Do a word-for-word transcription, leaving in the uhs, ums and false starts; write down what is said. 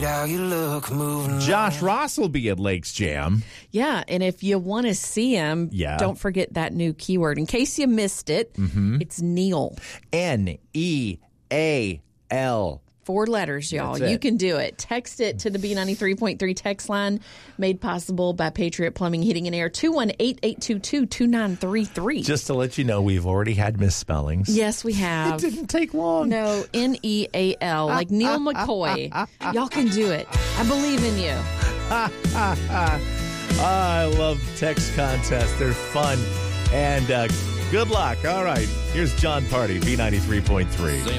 how you look moving. Josh Ross will be at Lakes Jam. Yeah, and if you want to see him, Yeah. don't forget that new keyword. In case you missed it, Mm-hmm. it's Neal. N E A L. Four letters, y'all. That's it. You can do it. Text it to the B ninety-three point three text line, made possible by Patriot Plumbing, Heating, and Air, two one eight, eight two two, two nine three three. Just to let you know, we've already had misspellings. Yes, we have. It didn't take long. No, N E A L, like Neil McCoy. Y'all can do it. I believe in you. I love text contests. They're fun. And uh, good luck. All right. Here's John Party, B ninety-three point three.